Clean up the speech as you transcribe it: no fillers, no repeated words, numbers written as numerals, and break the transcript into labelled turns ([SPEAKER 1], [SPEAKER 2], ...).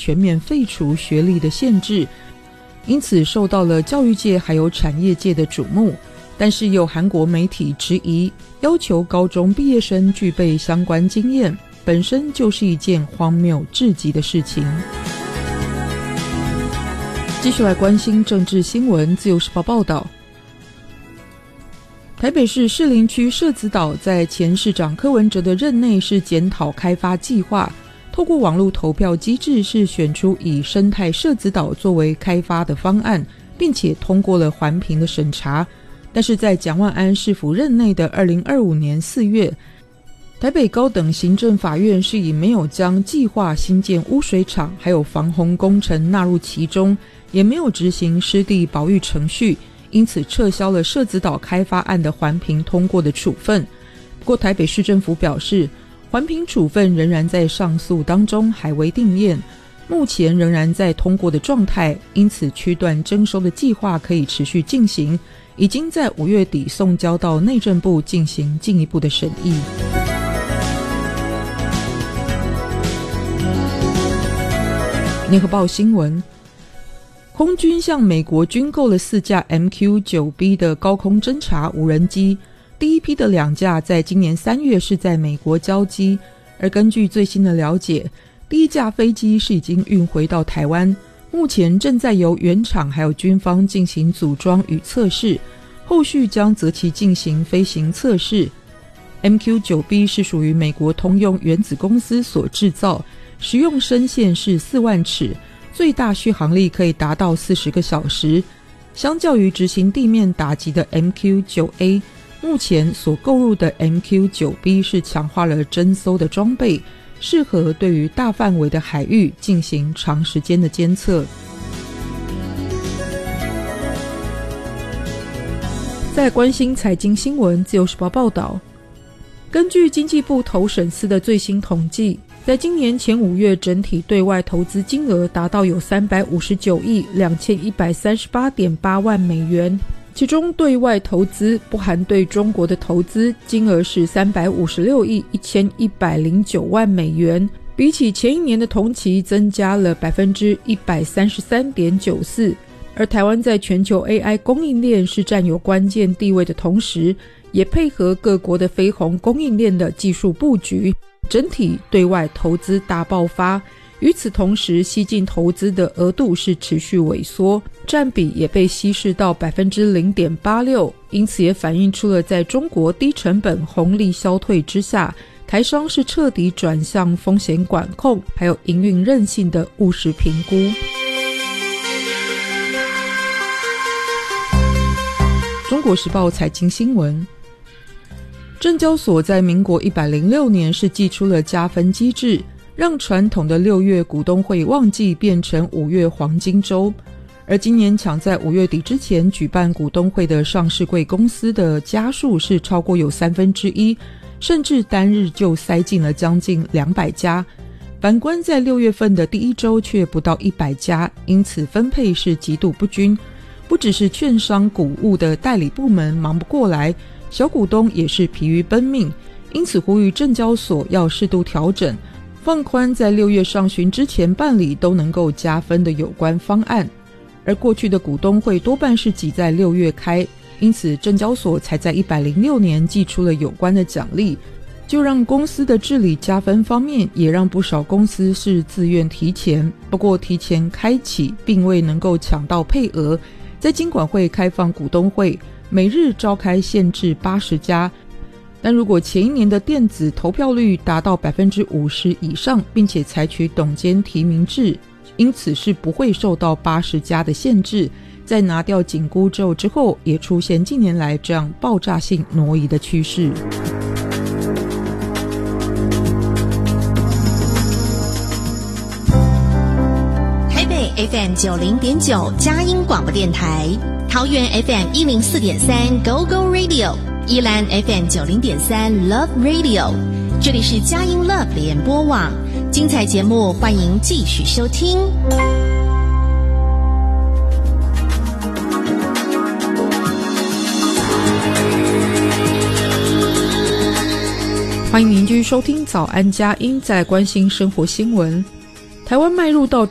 [SPEAKER 1] 全面废除学历的限制，因此受到了教育界还有产业界的瞩目。但是有韩国媒体质疑，要求高中毕业生具备相关经验，本身就是一件荒谬至极的事情。继续来关心政治新闻，自由时报报道，台北市士林区社子岛在前市长柯文哲的任内是检讨开发计划，透过网络投票机制是选出以生态社子岛作为开发的方案，并且通过了环评的审查。但是在蒋万安市府任内的2025年4月，台北高等行政法院是以没有将计划新建污水厂还有防洪工程纳入其中，也没有执行湿地保育程序，因此撤销了社子岛开发案的环评通过的处分。不过台北市政府表示，环评处分仍然在上诉当中，还未定验，目前仍然在通过的状态，因此区段征收的计划可以持续进行，已经在5月底送交到内政部进行进一步的审议。联合报新闻，空军向美国军购了4架 MQ-9B 的高空侦察无人机，第一批的2架在今年3月是在美国交机，而根据最新的了解，第一架飞机是已经运回到台湾，目前正在由原厂还有军方进行组装与测试，后续将择期进行飞行测试。 MQ-9B 是属于美国通用原子公司所制造，实用深线是4万尺，最大续航力可以达到40个小时。相较于执行地面打击的 MQ-9A， 目前所购入的 MQ-9B 是强化了侦搜的装备，适合对于大范围的海域进行长时间的监测。在关心财经新闻，自由时报报道，根据经济部投审司的最新统计，在今年前5月，整体对外投资金额达到有359亿2138.8万美元，其中对外投资不含对中国的投资金额是356亿1109万美元，比起前一年的同期增加了 133.94%。 而台湾在全球 AI 供应链是占有关键地位的同时，也配合各国的飞鸿供应链的技术布局，整体对外投资大爆发。与此同时，西进投资的额度是持续萎缩，占比也被稀释到 0.86%， 因此也反映出了在中国低成本红利消退之下，台商是彻底转向风险管控还有营运韧性的务实评估。中国时报财经新闻，证交所在民国106年是祭出了加分机制，让传统的6月股东会旺季变成5月黄金周，而今年抢在5月底之前举办股东会的上市柜公司的家数是超过有1/3，甚至单日就塞进了将近200家。反观在6月份的第一周却不到100家，因此分配是极度不均。不只是券商股务的代理部门忙不过来，小股东也是疲于奔命，因此呼吁证交所要适度调整，放宽在6月上旬之前办理都能够加分的有关方案。而过去的股东会多半是挤在6月开，因此证交所才在106年祭出了有关的奖励，就让公司的治理加分方面也让不少公司是自愿提前，不过提前开启并未能够抢到配额。在金管会开放股东会，每日召开限制80家，但如果前一年的电子投票率达到 50% 以上，并且采取董监提名制，因此是不会受到80家的限制。在拿掉紧箍咒之后，也出现近年来这样爆炸性挪移的趋势。
[SPEAKER 2] FM 90.9佳音广播电台，桃园 FM 104.3 Go Go Radio， 宜兰 FM 90.3 Love Radio， 这里是佳音 Love 联播网，精彩节目欢迎继续收听。
[SPEAKER 1] 欢迎您继续收听早安佳音，再来关心生活新闻。台湾迈入到